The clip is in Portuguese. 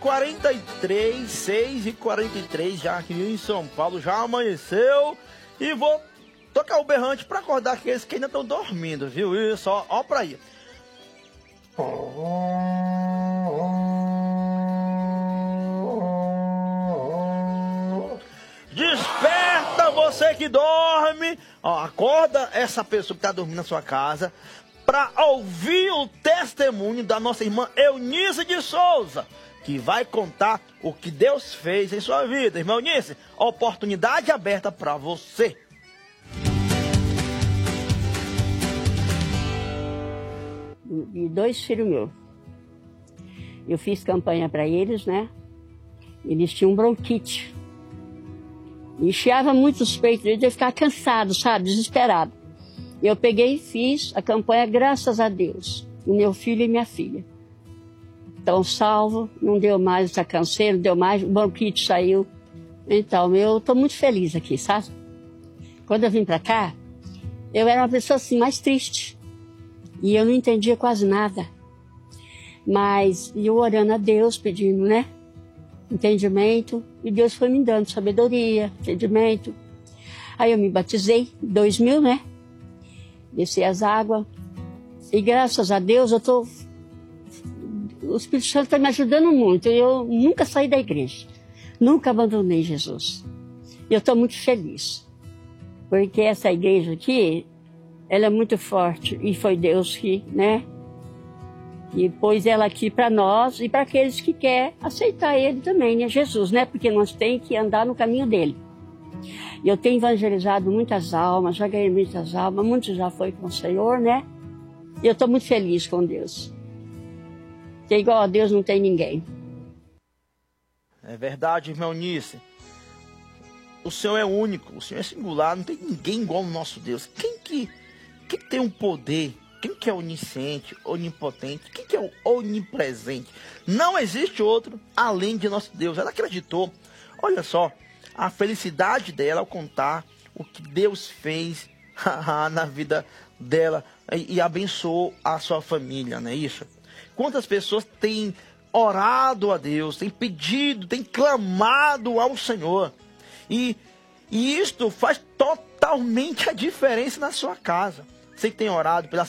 6h43, 6h43, já aqui em São Paulo, já amanheceu. E vou tocar o berrante para acordar aqueles que ainda estão dormindo, viu? Isso, ó pra aí. Desperta você que dorme. Ó, acorda essa pessoa que está dormindo na sua casa para ouvir o testemunho da nossa irmã Eunice de Souza, que vai contar o que Deus fez em sua vida. Irmã Eunice, oportunidade aberta para você. E 2 filhos meus. Eu fiz campanha para eles, né? Eles tinham bronquite. Encheava muito os peitos deles, eu ficava cansado, sabe? Desesperado. Eu peguei e fiz a campanha, graças a Deus. O meu filho e minha filha. Estão salvos, não deu mais essa canseira, não deu mais, o bronquite saiu. Então, eu estou muito feliz aqui, sabe? Quando eu vim para cá, eu era uma pessoa assim, mais triste. E eu não entendia quase nada. Mas eu orando a Deus, pedindo, né? Entendimento. E Deus foi me dando sabedoria, entendimento. Aí eu me batizei, em 2000, né? Desci as águas. E graças a Deus, o Espírito Santo está me ajudando muito. Eu nunca saí da igreja. Nunca abandonei Jesus. E eu estou muito feliz. Porque essa igreja aqui, ela é muito forte. E foi Deus que, né? E pôs ela aqui para nós e para aqueles que querem aceitar Ele também, né? Jesus, né? Porque nós temos que andar no caminho dele. E eu tenho evangelizado muitas almas, já ganhei muitas almas, muitos já foi com o Senhor, né? E eu estou muito feliz com Deus. Que igual a Deus não tem ninguém. É verdade, irmão Eunice. O Senhor é único, o Senhor é singular, não tem ninguém igual ao nosso Deus. Quem que tem um poder? Quem que é onisciente, onipotente? Quem que é o onipresente? Não existe outro além de nosso Deus. Ela acreditou. Olha só, a felicidade dela ao contar o que Deus fez na vida dela e abençoou a sua família, não é isso? Quantas pessoas têm orado a Deus, têm pedido, têm clamado ao Senhor. E isto faz totalmente a diferença na sua casa. Você que tem orado pela